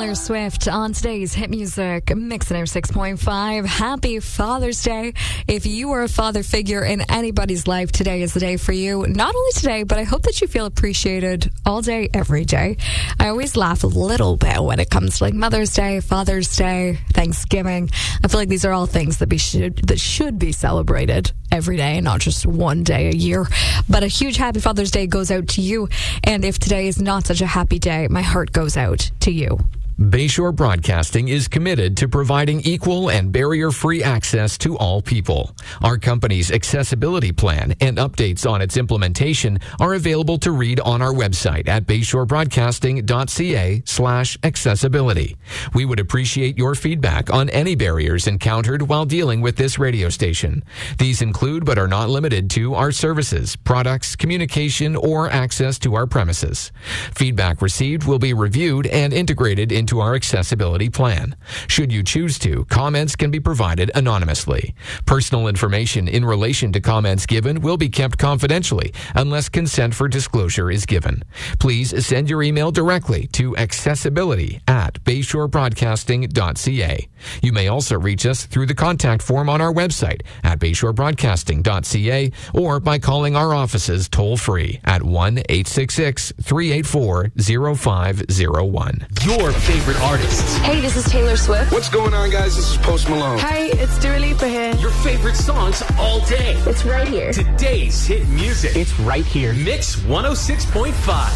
Taylor Swift on today's Hit Music Mix 6.5. Happy Father's Day. If you are a father figure in anybody's life, today is the day for you. Not only today, but I hope that you feel appreciated all day, every day. I always laugh a little bit when it comes to like Mother's Day, Father's Day, Thanksgiving. I feel like these are all things that should be celebrated every day, not just one day a year. But a huge happy Father's Day goes out to you. And if today is not such a happy day, my heart goes out to you. Bayshore Broadcasting is committed to providing equal and barrier-free access to all people. Our company's accessibility plan and updates on its implementation are available to read on our website at bayshorebroadcasting.ca/accessibility. We would appreciate your feedback on any barriers encountered while dealing with this radio station. These include but are not limited to our services, products, communication, or access to our premises. Feedback received will be reviewed and integrated into our accessibility plan. Should you choose to, comments can be provided anonymously. Personal information in relation to comments given will be kept confidentially unless consent for disclosure is given. Please send your email directly to accessibility@bayshorebroadcasting.ca. You may also reach us through the contact form on our website at bayshorebroadcasting.ca or by calling our offices toll-free at 1-866-384-0501. Your favorite artists. Hey, this is Taylor Swift. What's going on, guys? This is Post Malone. Hey, it's Dua Lipa here. Your favorite songs all day. It's right here. Today's hit music. It's right here. Mix 106.5.